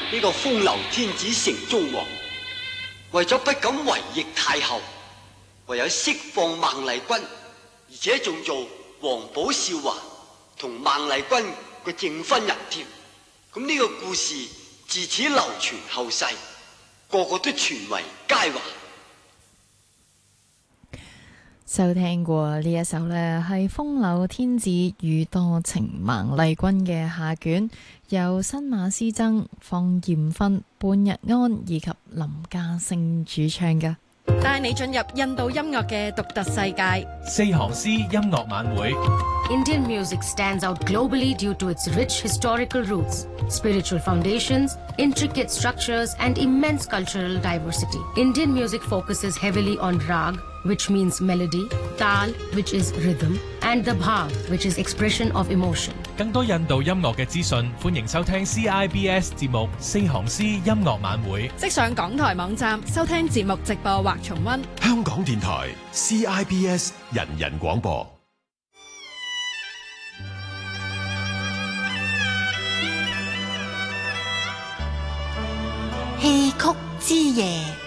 呢個風流天子成中王，為咗不敢違逆太后，唯有釋放孟麗君，而且仲做皇寶少華同孟麗君嘅證婚人添。咁呢個故事自此流傳後世，個個都傳為佳話。 收聽過呢一首呢，係風流天子與多情孟麗君嘅下卷，由新馬師曾、方艷芬、半日安以及林家聲主唱嘅。 帶你進入印度音樂嘅獨特世界。 四行詩音樂晚會。 Indian music stands out globally due to its rich historical roots, spiritual foundations, intricate structures, and immense cultural diversity. Indian music focuses heavily on rag, which means melody, tal, which is rhythm, and the bhav, which is expression of emotion. 更多印度音樂嘅資訊，歡迎收聽 CIBS 節目《四行詩音樂晚會》。 即上港台網站收聽節目直播或重溫。 香港電台 CIBS 人人廣播。 戲曲之夜。